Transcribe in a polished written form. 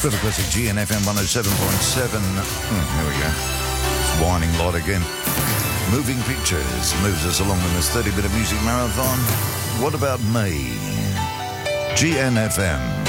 River Classic GNFM 107.7. Here we go. It's Whining Lot again. Moving Pictures moves us along in this 30-minute music marathon. What About Me? GNFM.